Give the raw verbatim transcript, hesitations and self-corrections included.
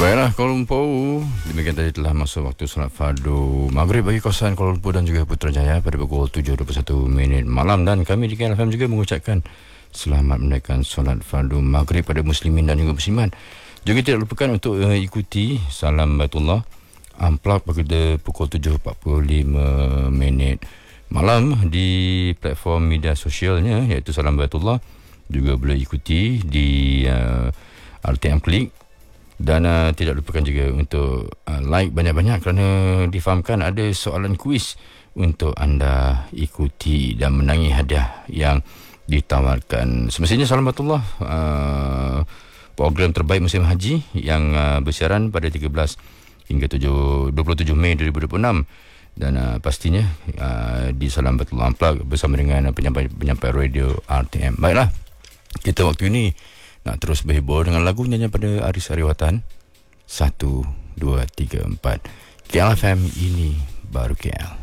Baiklah, Kuala Lumpur. Demikian tadi telah masuk waktu solat fardu Maghrib bagi kawasan Kuala Lumpur dan juga Putrajaya pada pukul tujuh dua puluh satu minit malam. Dan kami di K L F M juga mengucapkan selamat menunaikan solat fardu Maghrib pada muslimin dan juga muslimat. Juga tidak lupakan untuk uh, ikuti Salam Baitullah Unplug pada pukul tujuh empat puluh lima minit malam di platform media sosialnya iaitu Salam Baitullah. Juga boleh ikuti di uh, R T M Klik. Dan uh, tidak lupakan juga untuk uh, like banyak-banyak kerana difahamkan ada soalan kuis untuk anda ikuti dan menangi hadiah yang ditawarkan. Semestinya Salam Baitullah uh, program terbaik musim haji yang uh, bersiaran pada tiga belas hingga dua puluh tujuh Mei dua ribu dua puluh enam. Dan uh, pastinya uh, di Salam Baitullah Unplug bersama dengan penyampai-penyampai radio R T M. Baiklah, kita waktu ini nak terus berhibur dengan lagu nyanyian pada Aris Ariwatan. Satu, dua, tiga, empat. K L F M, ini baru K L.